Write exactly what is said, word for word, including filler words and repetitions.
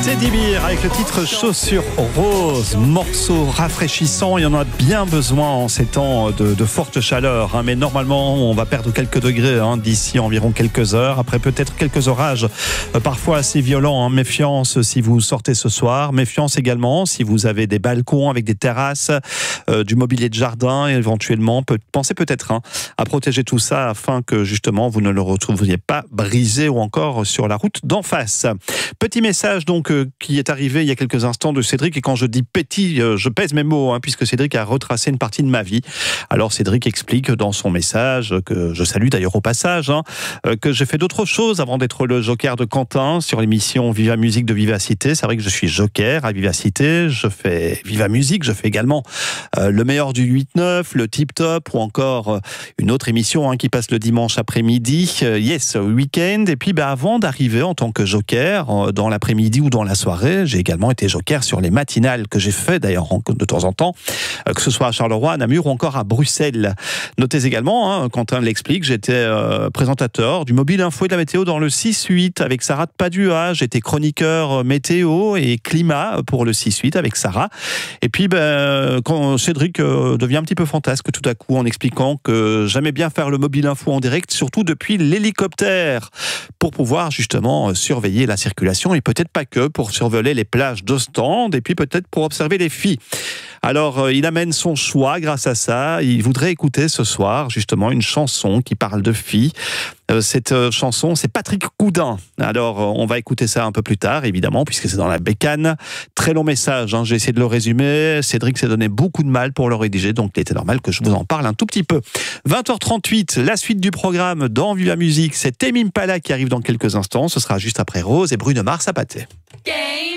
Teddy Bear avec le titre Chaussures Roses, morceau rafraîchissant. Il y en a bien besoin en ces temps de, de forte chaleur, hein, mais normalement on va perdre quelques degrés hein, d'ici environ quelques heures. Après peut-être quelques orages, euh, parfois assez violents. Hein. Méfiance si vous sortez ce soir. Méfiance également si vous avez des balcons avec des terrasses, euh, du mobilier de jardin éventuellement. Peut, pensez peut-être hein, à protéger tout ça afin que justement vous ne le retrouviez pas brisé ou encore sur la route d'en face. Petit message donc euh, qui est arrivé il y a quelques instants de Cédric, et quand je dis petit, euh, je pèse mes mots hein, puisque Cédric a retracé une partie de ma vie. Alors Cédric explique dans son message, que je salue d'ailleurs au passage, hein, euh, que j'ai fait d'autres choses avant d'être le joker de Quentin sur l'émission Viva Musique de Vivacité. C'est vrai que je suis joker à Vivacité, je fais Viva Musique, je fais également euh, le meilleur du huit neuf, le Tip Top ou encore euh, une autre émission hein, qui passe le dimanche après-midi, euh, Yes Weekend. Et puis bah, avant d'arriver en tant que joker euh, dans l'après-midi ou dans la soirée, j'ai également été joker sur les matinales que j'ai fait d'ailleurs de temps en temps, euh, que ce soit à Charleroi, à Namur ou encore à Bruxelles. Notez également, hein, Quentin l'explique, j'étais euh, présentateur du Mobile Info et de la météo dans le six huit avec Sarah de Padua. J'étais chroniqueur météo et climat pour le six huit avec Sarah. Et puis ben, quand Cédric euh, devient un petit peu fantasque tout à coup en expliquant que j'aimais bien faire le Mobile Info en direct, surtout depuis l'hélicoptère, pour pouvoir justement surveiller la circulation et peut-être pas que, pour survoler les plages d'Ostende et puis peut-être pour observer les filles. Alors, euh, il amène son choix grâce à ça. Il voudrait écouter ce soir, justement, une chanson qui parle de filles. Euh, cette euh, chanson, c'est Patrick Coudin. Alors, euh, on va écouter ça un peu plus tard, évidemment, puisque c'est dans la bécane. Très long message, hein, j'ai essayé de le résumer. Cédric s'est donné beaucoup de mal pour le rédiger, donc il était normal que je vous en parle un tout petit peu. vingt heures trente-huit, la suite du programme dans Viva Musique. C'est Tame Impala qui arrive dans quelques instants. Ce sera juste après Rose et Bruno Mars à Pâté.